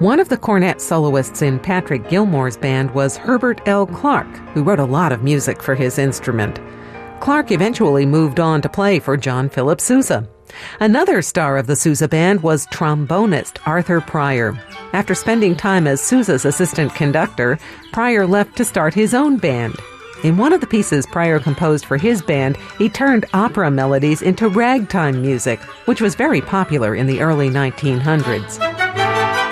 One of the cornet soloists in Patrick Gilmore's band was Herbert L. Clark, who wrote a lot of music for his instrument. Clark eventually moved on to play for John Philip Sousa. Another star of the Sousa band was trombonist Arthur Pryor. After spending time as Sousa's assistant conductor, Pryor left to start his own band. In one of the pieces Pryor composed for his band, he turned opera melodies into ragtime music, which was very popular in the early 1900s.